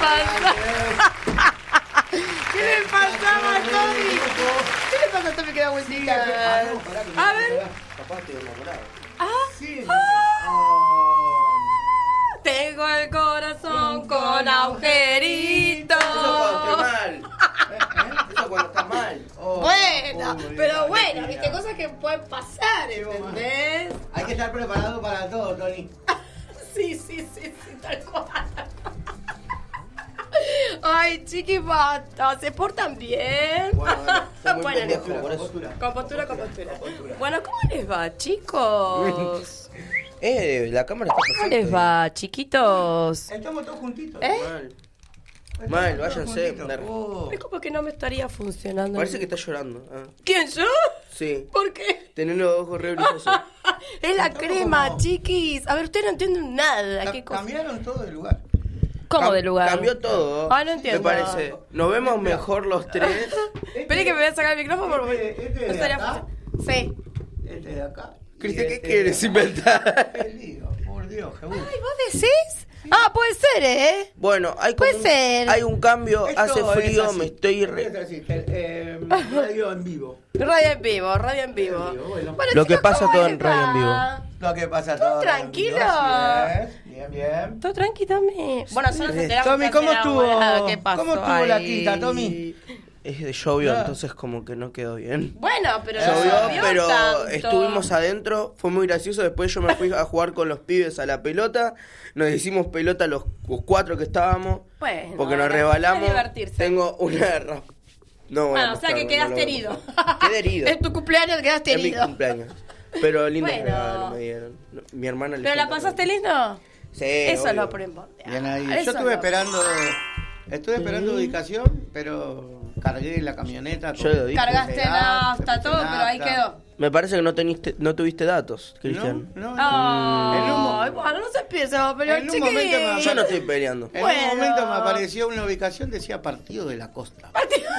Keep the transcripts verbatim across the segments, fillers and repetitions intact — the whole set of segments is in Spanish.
pasa? ¿Qué le pasaba a Tommy? ¿Qué le pasa a Tommy que da vueltita? A ver. Papá, estoy enamorado. Ah. Sí. Tengo el corazón con agujeritos. Eso cuando estoy mal. Eso cuando estás mal. Oh, Bueno, oh, pero mira, bueno, mira. viste, cosas que pueden pasar, ¿entendés? Hay que estar preparado para todo, Tony. Sí, sí, sí, sí, tal cual. Ay, chiqui basta, ¿se portan bien? Bueno, bueno, soy muy Bueno, pendejo, postura, por eso. postura. con postura, con postura. Con postura. Bueno, ¿cómo les va, chicos? Eh, la cámara está ¿Cómo perfecta. les va, chiquitos? Estamos todos juntitos. ¿Eh? Mal. Estamos Mal, todos váyanse. juntitos. Dar- Oh. Es como que no me estaría funcionando. Parece que está llorando. Ah, ¿Quién, yo? sí. ¿Por qué? Tenés los ojos re brillosos. Es la Estamos crema, como- chiquis. A ver, ustedes no entienden nada. Ca- ¿Qué cosa? Cambiaron todo de lugar. ¿Cómo Cam- de lugar? Cambió todo. Ah, no entiendo. Me parece. Nos vemos mejor los tres. Espere que me voy a sacar el micrófono porque Este- este de no estaría acá. funcionando. Sí. Este de acá. Cristian, y ¿qué este quieres de acá. inventar? Qué lío, por Dios, Jesús. Ay, ¿vos decís? Ah, puede ser, ¿eh? Bueno, hay como Puede un- ser. hay un cambio, Esto hace es frío, así. me estoy Esto re... es así, eh, eh, radio en vivo. Radio en vivo, radio en vivo. Radio en vivo, bueno. Bueno, Lo que chicos, pasa ¿cómo todo les en radio en vivo. va? Lo que pasa ¿Todo todo. tranquilo? Así es. Bien, bien. Todo tranqui, Tommy. Bueno, ya nos enteramos. Tommy, que ¿cómo hace estuvo? una hora. ¿Qué pasó ¿Cómo estuvo la ahí? quinta, Tommy? Es de llovió, Ah. entonces como que no quedó bien. Bueno, pero no Llovió, llovió pero tanto. estuvimos adentro, fue muy gracioso. Después yo me fui a jugar con los pibes a la pelota. Nos hicimos pelota los cuatro que estábamos. Bueno, porque nos la- rebalamos. es divertirse. Tengo una... ra- No, voy a Bueno, o sea que mostrarlo, quedaste no lo voy a herido. mostrar. Quedé herido. En tu cumpleaños quedaste Es mi herido. cumpleaños. Pero lindo Bueno. regalo me dieron. No, Mi hermana le ¿Pero la encanta. pasaste lindo? Sí, Eso obvio. es lo primordial. Bien ahí. Eso Yo estuve es lo- esperando. Estuve esperando ubicación, pero cargué la camioneta. Yo lo dije. Cargaste Puse nafta, puse todo, pero ahí nafta. quedó. Me parece que no, teniste, no tuviste datos, Cristian. No, no, Ay, En un mo- bueno, no se empiece a pelear, En un momento me chiquis. Yo no estoy peleando. En Bueno. un momento me apareció una ubicación, decía Partido de la Costa.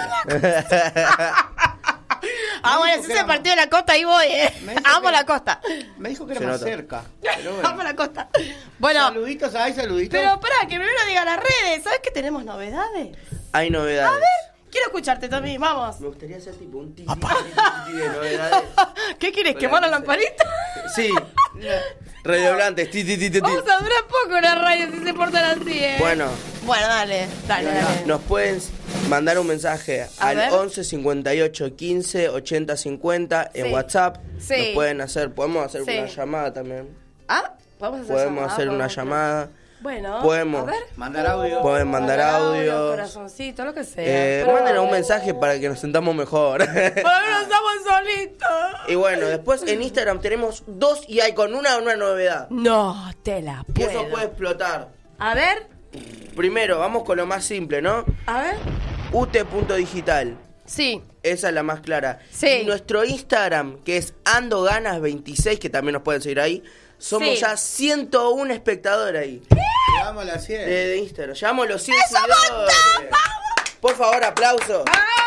Ah, bueno, dijo si que es el era- partido de la costa, ahí voy, eh. Me dijo Amo que- la costa. Me dijo que era Se más nota. cerca. Pero bueno. Amo la costa. Bueno, Saluditos, hay saluditos. pero pará, que primero diga las redes. ¿Sabes que tenemos novedades? Hay novedades. A ver, quiero escucharte, Tommy, vamos. Me gustaría hacer tipo un tiki, tiki, tiki de novedades. ¿Qué quieres? Hola, ¿Quemar la no sé. lamparita? Sí. Redoblantes. Ti, ti, ti, ti, ti. Vamos a durar poco la radio si se portan así, eh. Bueno, Bueno, dale, dale, dale. nos pueden mandar un mensaje A al ver. once cincuenta y ocho quince ochenta cincuenta en Sí. WhatsApp. Sí. Nos pueden hacer, podemos hacer Sí. una llamada también. Ah, vamos a hacer Podemos llamada, hacer una podemos- llamada. Bueno, Podemos. a ver. Mandar audio. Pueden mandar audios. corazoncito, lo que sea. Eh, Pero- mándenos un mensaje para que nos sentamos mejor. Por lo menos estamos solitos. Y bueno, después en Instagram tenemos dos y hay con una una novedad. No, te la Y puedo. eso puede explotar. A ver, Primero, vamos con lo más simple, ¿no? a ver. ute.digital. Sí. Esa es la más clara. Sí. Y nuestro Instagram, que es andoganas veintiséis, que también nos pueden seguir ahí. Somos Sí. ya ciento uno espectadores ahí. Llegamos a las cien. De, de Instagram. Llevamos los cien seguidores. Por favor, aplauso.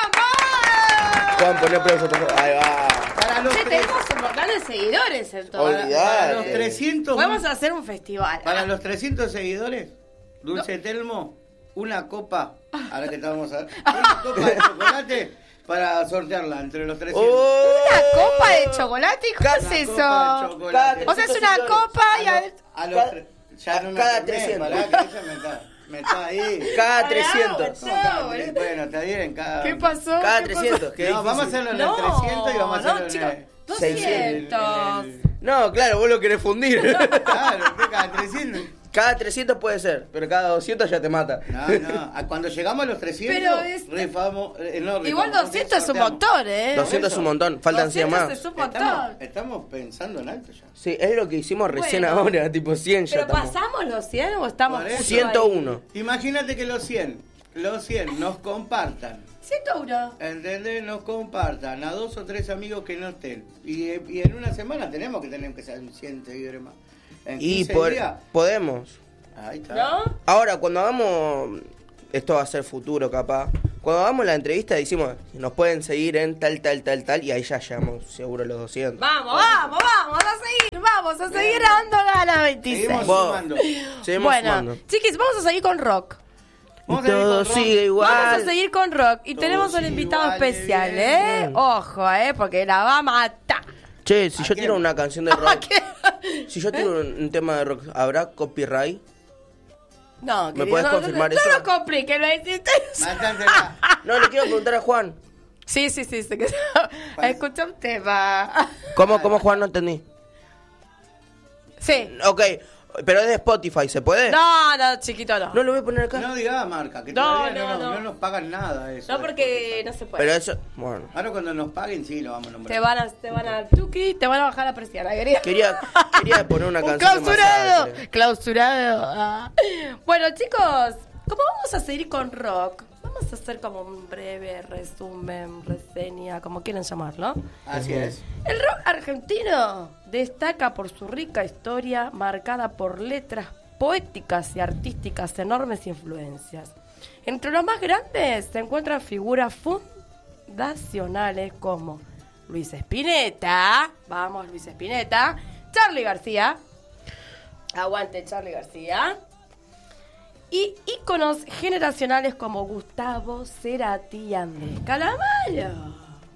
¡Vamos! Pueden poner aplauso, por favor. Ahí va. Para los, Che, tres- tenemos un montón de seguidores en todo. para Olvidate. los trescientos. Podemos hacer un festival. Para los trescientos seguidores, Dulce Telmo, una copa. Ahora que estamos a una copa de chocolate para sortearla entre los trescientos. Oh. ¿Una copa de chocolate? ¿Cómo es Una eso? copa de chocolate. O sea, es una copa y... A al- los- a los Cada- tre- ya no me cada acordé, trescientos. pará, que ella me está, me está ahí. Cada Pará, trescientos. boludo. No, cada tre- bueno, está bien. Cada, ¿Qué pasó? Cada ¿Qué trescientos. pasó? Qué No, vamos a difícil. hacerlo en el No, trescientos y vamos a no, hacerlo chicos. en el... doscientos. en el- No, claro, vos lo querés fundir. Claro, que cada trescientos. Cada trescientos puede ser, pero cada doscientos ya te mata. No, no, a- cuando llegamos a los trescientos, Pero es- rifamos, eh, no, Igual rifamos, doscientos es un sorteamos. montón, ¿eh? doscientos es un montón, faltan cien doscientos más. es un Estamos, montón. estamos pensando en alto ya. Sí, es lo que hicimos recién Bueno. ahora, tipo cien ya ¿Pero estamos. pasamos los cien o estamos Por eso. justo ciento ahí? uno. Imagínate que los cien, los cien nos compartan. ciento uno. ¿Entendés? Nos compartan a dos o tres amigos que no estén. Y, y en una semana tenemos que tener que ser cien seguidores más. En Y quince por- días. podemos. Ahí está. ¿No? Ahora, cuando hagamos, esto va a ser futuro capaz, cuando hagamos la entrevista decimos, nos pueden seguir en tal, tal, tal, tal, y ahí ya llegamos seguro a los doscientos. Vamos, vamos, vamos a seguir, vamos a seguir dando ganas veintiséis. Seguimos Vos. sumando. Seguimos Bueno, sumando. chiquis, vamos a seguir con rock. Vamos a ir Todo con rock. sigue igual. Vamos a seguir con rock y Todo tenemos un sigue invitado igual de especial, bien. ¿eh? Ojo, ¿eh? Porque la va a matar. Che, si ¿A yo quién? tiro una canción de ¿A rock, qué? si yo tiro un, un tema de rock, ¿habrá copyright? No, ¿Me querido, puedes no, confirmar no, eso? No lo compliques, lo hiciste. Bastante más. No, le quiero preguntar a Juan. Sí, sí, sí, sí. que- Escucha un tema. ¿Cómo, cómo Juan? No entendí. Sí. Ok, pero es de Spotify, ¿se puede? No, no, chiquito, no. No lo voy a poner acá. No digas marca, que No, todavía no, no, no, no. no nos pagan nada eso. No, de porque Spotify. no se puede. Pero eso, bueno. Ahora cuando nos paguen, sí, lo vamos a nombrar. Te van a, te van a, tuki, te van a bajar la presión, querida. Quería, quería poner una Un canción de clausurado, Masacre. clausurado. Ah. Bueno, chicos, como vamos a seguir con rock, vamos a hacer como un breve resumen, reseña, como quieran llamarlo. Así es. El rock argentino destaca por su rica historia marcada por letras poéticas y artísticas enormes influencias. Entre los más grandes se encuentran figuras fundacionales como Luis Spinetta, vamos Luis Spinetta, Charly García, aguante Charly García, y íconos generacionales como Gustavo Cerati y Andrés Calamaro.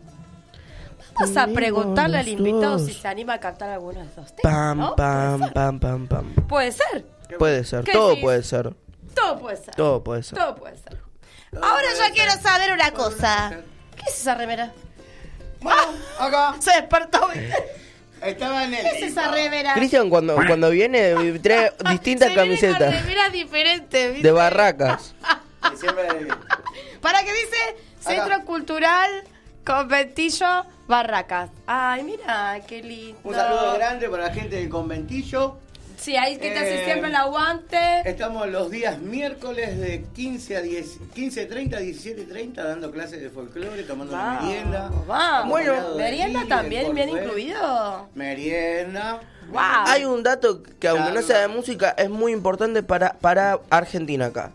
Vamos a preguntarle al invitado si se anima a cantar alguno de esos temas, Pam, ¿no? pam, pam, pam, pam. Puede ser. Puede ser, ¿Qué todo decís? puede ser. Todo puede ser. Todo puede ser. Todo puede ser. Ahora yo quiero saber una cosa. ¿Qué es esa remera? Bueno, acá Se despertó. estaba en el. ¿Qué es esa remera? Cristian cuando, cuando viene trae distintas Se viene con camisetas remeras diferentes, ¿viste? de barracas. Siempre de- ¿Para qué dice? Centro Acá. Cultural Conventillo Barracas. Ay, mira, qué lindo. Un saludo grande para la gente del conventillo. Sí, ahí que te hace Eh, siempre el aguante. Estamos los días miércoles de quince a diez, quince treinta a diecisiete treinta dando clases de folclore, tomando una merienda. Vamos. Bueno, acompañado de merienda Lili, también del bien Cordobés. incluido. Merienda. Wow. Hay un dato que aunque no Claro. sea de música es muy importante para, para Argentina acá.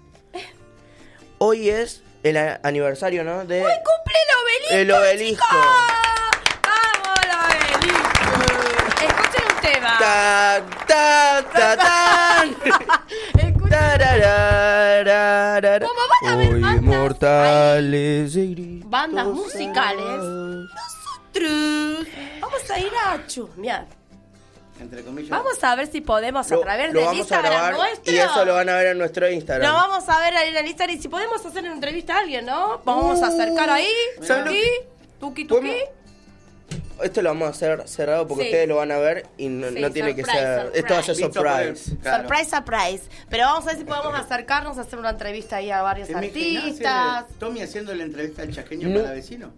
Hoy es el a- aniversario, ¿no? De ¡Hoy cumple el obelisco! el obelisco. chicos! ¡Vamos, el obelisco! Escuchen un tema. Ta, ta, ta, tan. Escuchen. Tararararara. Como van a haber Hoy bandas mortales de gritos Bandas musicales. alados. Nosotros vamos a ir a chusmear. Entre comillas. Vamos a ver si podemos a Lo, través lo del vamos a Instagram grabar nuestro. y eso lo van a ver en nuestro Instagram. Lo vamos a ver ahí en el Instagram y si podemos hacer una entrevista a alguien, ¿no? Vamos a acercar ahí. ¿Saben lo Tuki, que- tuki, tuki. Esto lo vamos a hacer cerrado porque Sí. ustedes lo van a ver y no, Sí, no tiene que surprise, ser. Esto va a ser Listo, surprise. pues, claro. Surprise, surprise. Pero vamos a ver si podemos acercarnos a hacer una entrevista ahí a varios ¿Te imaginás artistas. hacerle- Tommy haciendo la entrevista al chaqueño No. para vecino?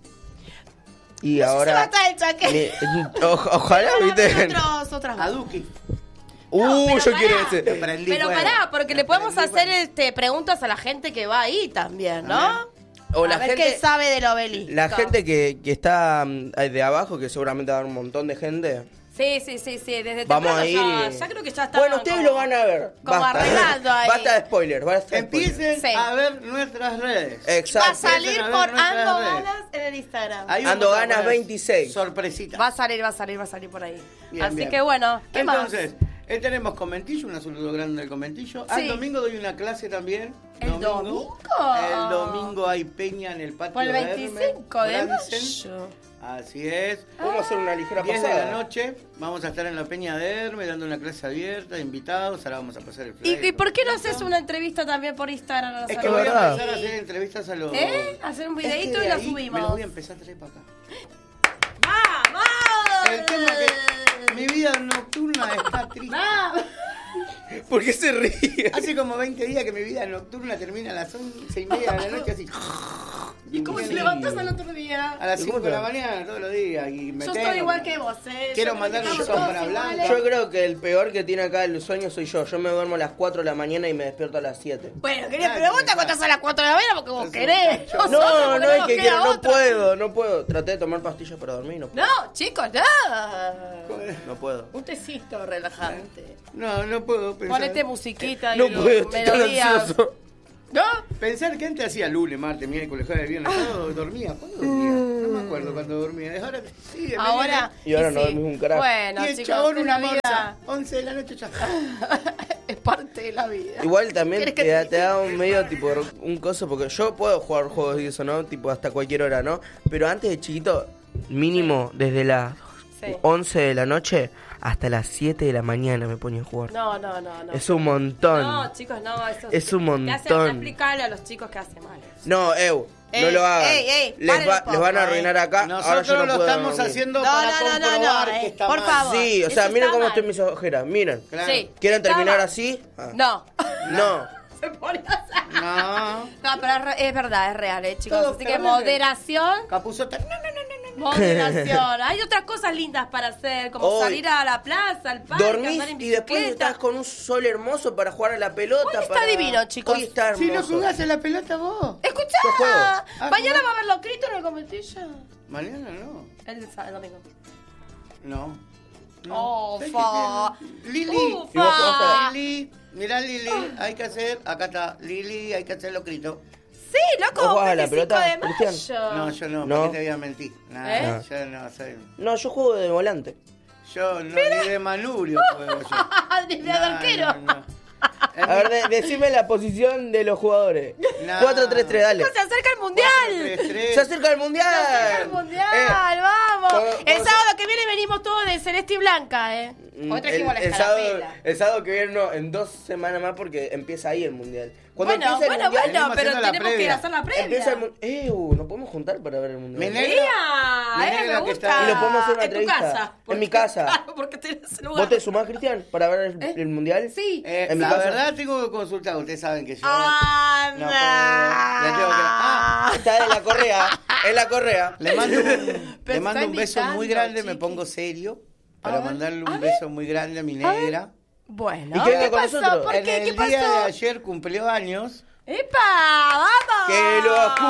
Y Se va a ahora. traer el chaqueño. mi- o- ojalá, viste. Otros, otras A Duki. Uh, pero yo pará. quiero Te ese. prendí Pero fuego. pará, porque le Te podemos prendí hacer fuego. este preguntas a la gente que va ahí también, ¿no? También. O a la ver gente. qué sabe del obelisco. La gente que, que está mm, de abajo, que seguramente va a haber un montón de gente. Sí, sí, sí, sí, desde Vamos temprano a ir. ya, y- ya creo que ya está. Bueno, ustedes lo van a ver. como arreglando ahí. Basta de spoiler. Basta de spoiler. Empiecen Sí. a ver nuestras redes. Va a Exacto. salir Empiecen a ver por nuestras Ando redes. Ganas en el Instagram. Ahí Ando vamos a Ganas poner veintiséis. Sorpresita. Va a salir, va a salir, va a salir por ahí. Bien, Así bien. que bueno, ¿qué Entonces, eh, tenemos conventillo, un saludo grande del conventillo. Sí. Al domingo doy una clase también. ¿El domingo? El domingo hay peña en el patio más? Por el de Hermes, veinticinco de Bransen. mayo. Así es. Vamos a hacer una ligera diez de la pasada. noche, vamos a estar en la Peña de Hermes dando una clase abierta, invitados, ahora vamos a pasar el ¿Y, flyer. ¿Y por qué no haces una entrevista también por Instagram? a Es que nosotros? voy a verdad. empezar a hacer entrevistas a los... ¿Eh? Hacer un Es que videito de y lo ahí subimos. Me lo voy a empezar a traer para acá. ¡Vamos! El tema que mi vida nocturna está triste. ¡Vamos! ¿Por qué se ríe? Hace como veinte días que mi vida nocturna termina a las once y media de la noche así. ¿Y cómo te levantás al otro día? A las ¿Y cómo cinco de la te- mañana todos los días. Y me Yo tengo- estoy igual que vos, ¿eh? Quiero Yo mandar creo que un estamos sombra todos blanca. iguales. Yo creo que el peor que tiene acá el sueño soy yo. Yo me duermo a las cuatro de la mañana y me despierto a las siete. Bueno, querida, Nadie pero vos me te acostás sabe. a las cuatro de la mañana porque vos Es querés. un cacho. Nosotros No, porque no es nos que queda quiero, no otra. puedo, no puedo. Traté de tomar pastillas para dormir, no puedo. No, chicos, no. No puedo. Un tecito relajante. No, no puedo pensar. Ponete musiquita y No puedo, estoy tan melodía. ansioso. ¿No? Pensar que antes hacía lunes, martes, miércoles, jueves, viernes, sábado, dormía. ¿Cuándo dormía? No me acuerdo cuando dormía. Ahora, sí, Ahora, Y ahora y no sí. dormís un carajo. Bueno, y el chicos, chabón es una la marcha. vida. once de la noche ya. Es parte de la vida. Igual también ¿Querés te, que da- te- te da un medio tipo un coso, porque yo puedo jugar juegos y eso, ¿no? Tipo hasta cualquier hora, ¿no? Pero antes de chiquito, mínimo desde las Sí. once de la noche hasta las siete de la mañana me ponía a jugar. No, no, no, no. Es un montón. No, chicos, no. Eso Es un ¿Qué hace? montón. Explicarle a los chicos que hace mal. No, Ew, no Ey, lo hagan. ey, ey, les, paren va- un poco, les van a eh. arruinar acá. Ahora Nosotros yo no lo puedo estamos dormir. haciendo No, para no, no, no, comprobar no, que eh. está Por mal. favor. Sí, o sea, Eso miren está cómo mal. estoy mis ojeras, miren. Claro. Sí. ¿Quieren Está terminar mal. así? Ah. No. No. Se pone así. No. No, pero es, re- es verdad, es real, eh, chicos. Todo Así que terrible. moderación, Capuzota. No, no, no, no, no. moderación. Hay otras cosas lindas para hacer, como Hoy- salir a la plaza, al parque, Dormís andar en y después bicicleta. estás con un sol hermoso para jugar a la pelota. Hoy está para- divino, chicos. Hoy está hermoso. Si no jugás a la pelota vos. Escuchá, Yo juego. Ah, mañana ¿jugás? va a haber locrito en el competition. Mañana no. El, sa- el domingo. No. Oh, ¿Sabés fa. qué? Lili. Ufa. ¿Y vos jugás a- Lili. Mirá, Lili. Hay que hacer. Acá está. Lili, hay que hacer locrito. Sí, loco, ¿Vos jugás a la veinticinco pelota, de mayo. Cristian? No, yo no. No. ¿Por qué te voy a mentir? Nada, ¿Eh? yo no soy. No, yo juego de volante. Yo no, ni de manubrio juego yo. Desde No, arquero. no, no. A ver, de- decime la posición de los jugadores. No. cuatro tres tres, dale. Se acerca el mundial. cuatro tres tres. Se acerca el mundial. Se acerca el mundial, Eh, vamos. cuando- El cuando- sábado que viene venimos todos de celeste y blanca, ¿eh? Mm, Hoy trajimos el, la el sábado, escarapela. el sábado que viene, no, en dos semanas más porque empieza ahí el mundial. Cuando Bueno, empieza el bueno, mundial, bueno, venimos pero haciendo la tenemos que previa. hacer la previa. empieza el mundial. Eh, uh, nos podemos juntar para ver el mundial. Me negra. Mira, Me eh, negra me que gusta. está- Y lo podemos hacer una en tu entrevista. casa. En mi casa. Claro, porque tenés lugar. ¿Vos te sumás, Cristian, para ver el, ¿Eh? el mundial? Sí. Eh, En mi la casa. verdad tengo que consultar. Ustedes saben que yo. Ah, No, puedo- le tengo que- ah, Está en la correa. En la correa. Le mando un, Pero le mando está un beso muy invitando, grande, me chiqui. pongo serio A para ver, mandarle a un ver. beso muy grande a mi negra. Bueno, ¿Y qué venga ¿qué con pasó? nosotros? ¿Por En qué? el ¿Qué día de pasó? ayer cumplió años. ¡Epa! ¡Vamos! Que lo